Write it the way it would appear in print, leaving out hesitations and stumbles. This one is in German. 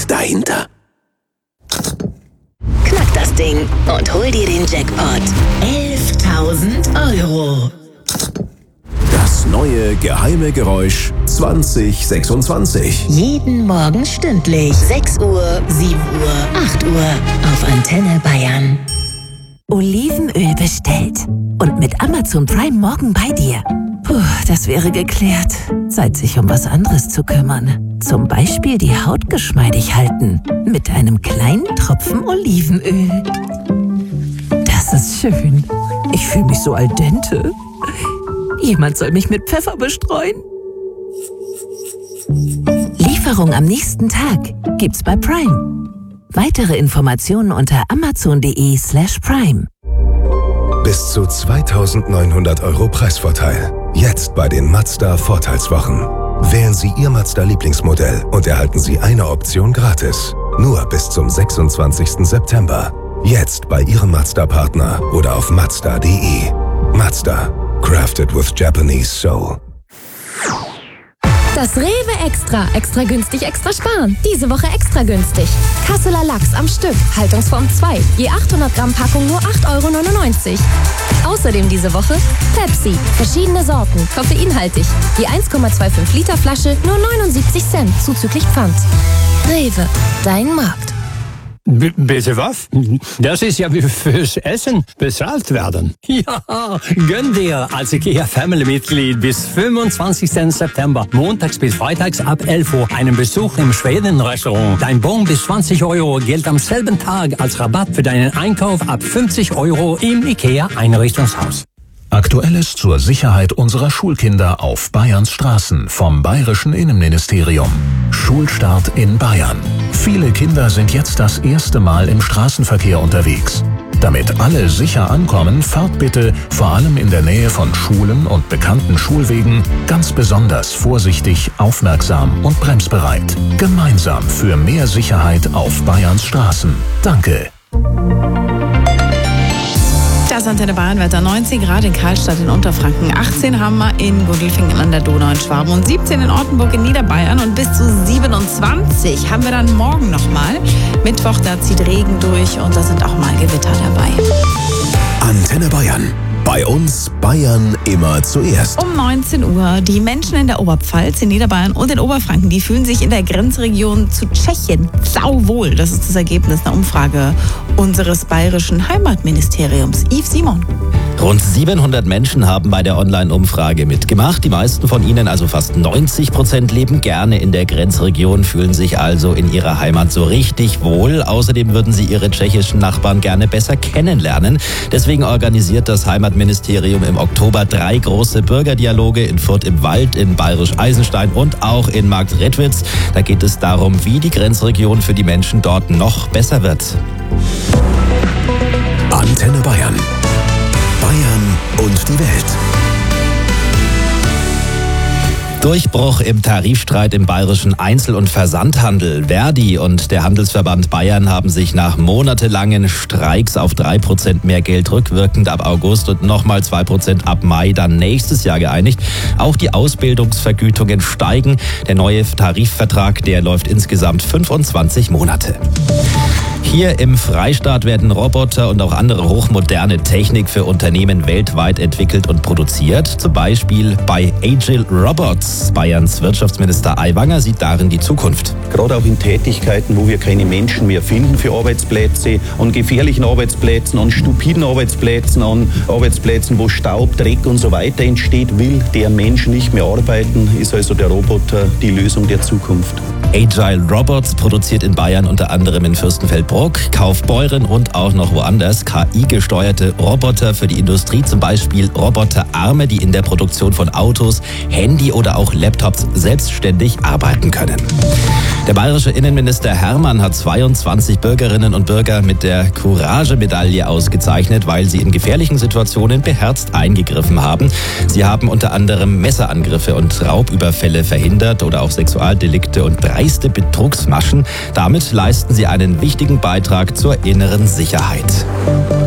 steckt dahinter? Knack das Ding und hol dir den Jackpot. 11.000 Euro. Das neue geheime Geräusch 2026. Jeden Morgen stündlich. 6 Uhr, 7 Uhr, 8 Uhr auf Antenne Bayern. Olivenöl bestellt. Und mit Amazon Prime morgen bei dir. Puh, das wäre geklärt. Zeit, sich um was anderes zu kümmern. Zum Beispiel die Haut geschmeidig halten. Mit einem kleinen Tropfen Olivenöl. Das ist schön. Ich fühle mich so al dente. Jemand soll mich mit Pfeffer bestreuen. Lieferung am nächsten Tag gibt's bei Prime. Weitere Informationen unter amazon.de/prime. Bis zu 2.900 Euro Preisvorteil. Jetzt bei den Mazda Vorteilswochen. Wählen Sie Ihr Mazda-Lieblingsmodell und erhalten Sie eine Option gratis. Nur bis zum 26. September. Jetzt bei Ihrem Mazda-Partner oder auf mazda.de. Mazda. Crafted with Japanese soul. Das Rewe Extra. Extra günstig, extra sparen. Diese Woche extra günstig. Kasseler Lachs am Stück. Haltungsform 2. Je 800 Gramm Packung nur 8,99 €. Außerdem diese Woche Pepsi. Verschiedene Sorten. Koffeinhaltig. Je 1,25 Liter Flasche nur 79 Cent. Zuzüglich Pfand. Rewe. Dein Markt. Bitte was? Das ist ja wie fürs Essen bezahlt werden. Ja, gönn dir als IKEA-Family-Mitglied bis 25. September, montags bis freitags ab 11 Uhr, einen Besuch im Schweden-Restaurant. Dein Bon bis 20 € gilt am selben Tag als Rabatt für deinen Einkauf ab 50 € im IKEA-Einrichtungshaus. Aktuelles zur Sicherheit unserer Schulkinder auf Bayerns Straßen vom Bayerischen Innenministerium. Schulstart in Bayern. Viele Kinder sind jetzt das erste Mal im Straßenverkehr unterwegs. Damit alle sicher ankommen, fahrt bitte, vor allem in der Nähe von Schulen und bekannten Schulwegen, ganz besonders vorsichtig, aufmerksam und bremsbereit. Gemeinsam für mehr Sicherheit auf Bayerns Straßen. Danke. Das Antenne Bayern Wetter: 19 Grad in Karlstadt in Unterfranken, 18 haben wir in Gundelfingen an der Donau in Schwaben und 17 in Ortenburg in Niederbayern und bis zu 27 haben wir dann morgen nochmal. Mittwoch, da zieht Regen durch und da sind auch mal Gewitter dabei. Antenne Bayern. Bei uns Bayern immer zuerst. Um 19 Uhr. Die Menschen in der Oberpfalz, in Niederbayern und in Oberfranken, die fühlen sich in der Grenzregion zu Tschechien sauwohl. Das ist das Ergebnis einer Umfrage unseres bayerischen Heimatministeriums. Yves Simon. Rund 700 Menschen haben bei der Online-Umfrage mitgemacht. Die meisten von ihnen, also fast 90%, leben gerne in der Grenzregion, fühlen sich also in ihrer Heimat so richtig wohl. Außerdem würden sie ihre tschechischen Nachbarn gerne besser kennenlernen. Deswegen organisiert das Heimatministerium im Oktober 3 große Bürgerdialoge in Fürth im Wald, in Bayerisch-Eisenstein und auch in Marktredwitz. Da geht es darum, wie die Grenzregion für die Menschen dort noch besser wird. Antenne Bayern. Bayern und die Welt. Durchbruch im Tarifstreit im bayerischen Einzel- und Versandhandel. Verdi und der Handelsverband Bayern haben sich nach monatelangen Streiks auf 3% mehr Geld rückwirkend ab August und nochmal 2% ab Mai dann nächstes Jahr geeinigt. Auch die Ausbildungsvergütungen steigen. Der neue Tarifvertrag, der läuft insgesamt 25 Monate. Hier im Freistaat werden Roboter und auch andere hochmoderne Technik für Unternehmen weltweit entwickelt und produziert. Zum Beispiel bei Agile Robots. Bayerns Wirtschaftsminister Aiwanger sieht darin die Zukunft. Gerade auch in Tätigkeiten, wo wir keine Menschen mehr finden für Arbeitsplätze, an gefährlichen Arbeitsplätzen, an stupiden Arbeitsplätzen, an Arbeitsplätzen, wo Staub, Dreck und so weiter entsteht, will der Mensch nicht mehr arbeiten, ist also der Roboter die Lösung der Zukunft. Agile Robots produziert in Bayern unter anderem in Fürstenfeldbruck, Kaufbeuren und auch noch woanders KI-gesteuerte Roboter für die Industrie, zum Beispiel Roboterarme, die in der Produktion von Autos, Handy oder auch Laptops selbstständig arbeiten können. Der bayerische Innenminister Hermann hat 22 Bürgerinnen und Bürger mit der Courage-Medaille ausgezeichnet, weil sie in gefährlichen Situationen beherzt eingegriffen haben. Sie haben unter anderem Messerangriffe und Raubüberfälle verhindert oder auch Sexualdelikte und dreiste Betrugsmaschen. Damit leisten sie einen wichtigen Beitrag zur inneren Sicherheit.